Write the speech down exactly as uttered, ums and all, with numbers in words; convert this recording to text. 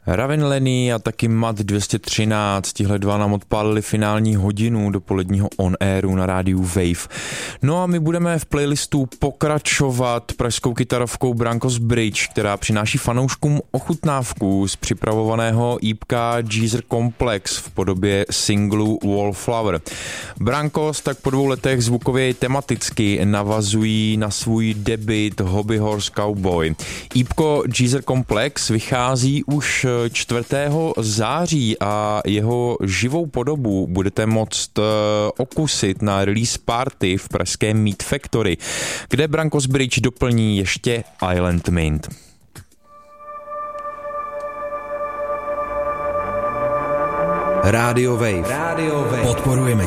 Raven Lenny a taky Mat dvě stě třináct, tihle dva nám odpálili finální hodinu dopoledního on-airu na rádiu Wave. No a my budeme v playlistu pokračovat pražskou kytarovkou Brankos Bridge, která přináší fanouškům ochutnávku z připravovaného ípka Geezer Complex v podobě singlu Wallflower. Brankos tak po dvou letech zvukově i tematicky navazují na svůj debut Hobby Horse Cowboy. Ípko Geezer Complex vychází už čtvrtého září a jeho živou podobu budete moct okusit na release party v pražské Meat Factory, kde Brankos Bridge doplní ještě Island Mint. Rádio Wave. Rádio Wave. Podporujeme